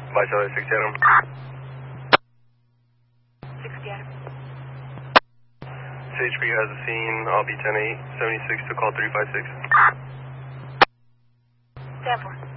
By Charlie 6 Adam. 60 Adam. CHP has a scene. I'll be 10-8, 76 to call 356. Stand for.